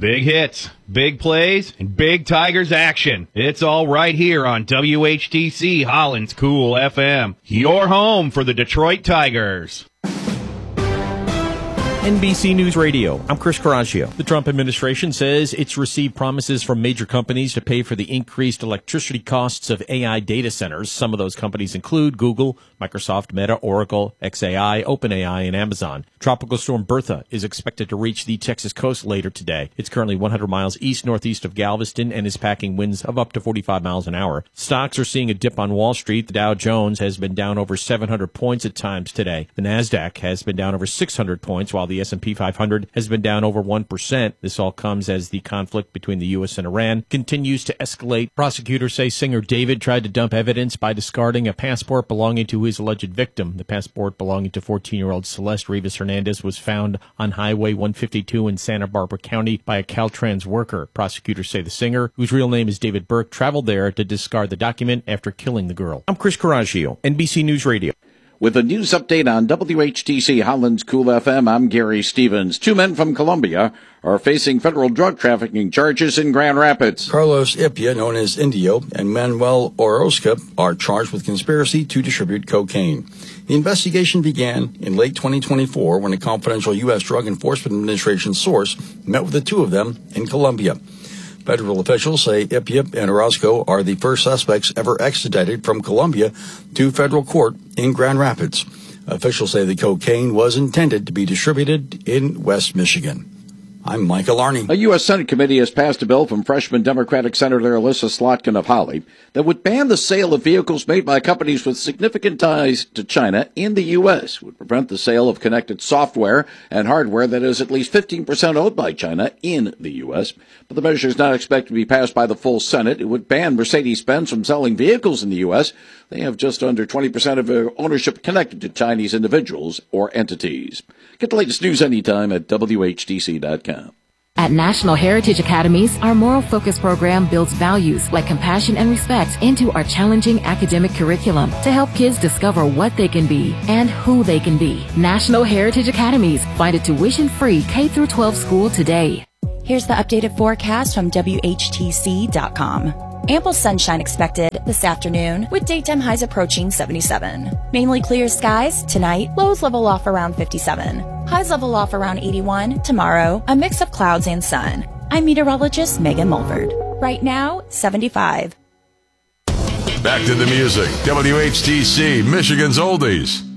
Big hits, big plays, and big Tigers action. It's all right here on WHTC Holland's Cool FM. Your home for the Detroit Tigers. NBC News Radio. I'm Chris Coraggio. The Trump administration says it's received promises from major companies to pay for the increased electricity costs of AI data centers. Some of those companies include Google, Microsoft, Meta, Oracle, xAI, OpenAI, and Amazon. Tropical storm Bertha is expected to reach the Texas coast later today. It's currently 100 miles east-northeast of Galveston and is packing winds of up to 45 miles an hour. Stocks are seeing a dip on Wall Street. The Dow Jones has been down over 700 points at times today. The Nasdaq has been down over 600 points, while the S&P 500 has been down over 1%. This all comes as the conflict between the U.S. and Iran continues to escalate. Prosecutors say singer David tried to dump evidence by discarding a passport belonging to his alleged victim. The passport belonging to 14-year-old Celeste Rivas Hernandez was found on Highway 152 in Santa Barbara County by a Caltrans worker. Prosecutors say the singer, whose real name is David Burke, traveled there to discard the document after killing the girl. I'm Chris Coraggio, NBC News Radio. With a news update on WHTC Holland's Cool FM, I'm Gary Stevens. 2 men from Colombia are facing federal drug trafficking charges in Grand Rapids. Carlos Ipia, known as Indio, and Manuel Orozca are charged with conspiracy to distribute cocaine. The investigation began in late 2024 when a confidential U.S. Drug Enforcement Administration source met with the two of them in Colombia. Federal officials say Ipia and Orozco are the first suspects ever extradited from Colombia to federal court in Grand Rapids. Officials say the cocaine was intended to be distributed in West Michigan. I'm Michael Arney. A U.S. Senate committee has passed a bill from freshman Democratic Senator Alyssa Slotkin of Holly that would ban the sale of vehicles made by companies with significant ties to China in the U.S. It would prevent the sale of connected software and hardware that is at least 15% owned by China in the U.S. But the measure is not expected to be passed by the full Senate. It would ban Mercedes-Benz from selling vehicles in the U.S. They have just under 20% of their ownership connected to Chinese individuals or entities. Get the latest news anytime at WHTC.com. At National Heritage Academies, our moral focus program builds values like compassion and respect into our challenging academic curriculum to help kids discover what they can be and who they can be. National Heritage Academies. Find a tuition-free K-12 school today. Here's the updated forecast from WHTC.com. Ample sunshine expected this afternoon with daytime highs approaching 77. Mainly clear skies tonight, lows level off around 57. Highs level off around 81. Tomorrow, a mix of clouds and sun. I'm meteorologist Megan Mulford. Right now, 75. Back to the music. WHTC, Michigan's Oldies.